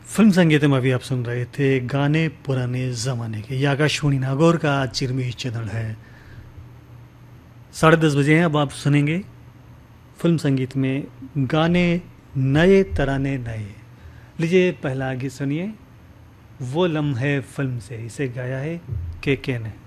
Film संगीत में अभी आप सुन रहे थे गाने पुराने ज़माने के। ये आकाशवाणी नागौर का चिरमी चैनल है। 10:30 बजे हैं। अब आप सुनेंगे फिल्म संगीत में गाने नए तराने नए। लीजिए पहला गीत सुनिए, वो लम्हे फिल्म से। इसे गाया है के ने।